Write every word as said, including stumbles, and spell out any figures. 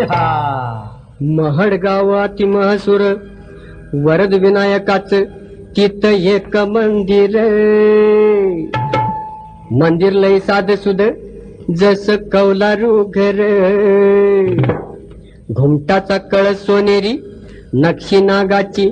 महड गावात महसूर वरद विनायकाच तिथ एक मंदिर, मंदिर लय साध सुद जस कौलारू घर, घुमटाचा कळस सोनेरी नक्षी नागाची